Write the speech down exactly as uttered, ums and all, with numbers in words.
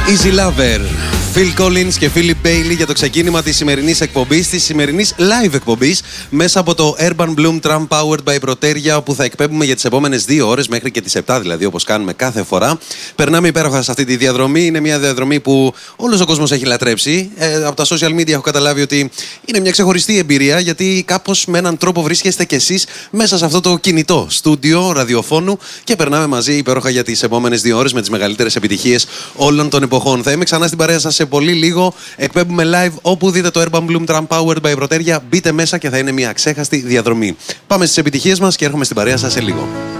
Easy Lover, Phil Collins και Philip Bailey για το ξεκίνημα της σημερινής εκπομπής, της σημερινής live εκπομπής μέσα από το Urban Bloom Tram Powered by Proteria, που θα εκπέμπουμε για τις επόμενες δύο ώρες μέχρι και τις επτά, δηλαδή, όπως κάνουμε κάθε φορά. Περνάμε υπέροχα σε αυτή τη διαδρομή. Είναι μια διαδρομή που όλος ο κόσμος έχει λατρέψει. Ε, από τα social media έχω καταλάβει ότι είναι μια ξεχωριστή εμπειρία, γιατί κάπως με έναν τρόπο βρίσκεστε κι εσείς μέσα σε αυτό το κινητό στούντιο ραδιοφώνου και περνάμε μαζί υπέροχα για τις επόμενες δύο ώρες με τις μεγαλύτερες επιτυχίες όλων των εποχών. Θα είμαι ξανά στην παρέα σας σε πολύ λίγο. Εκπέμπουμε live όπου δείτε το Urban Bloom Tram Powered by Proteria. Μπείτε μέσα και θα είναι μια ξέχαστη διαδρομή. Πάμε στις επιτυχίες μας και έρχομαι στην παρέα σας σε λίγο.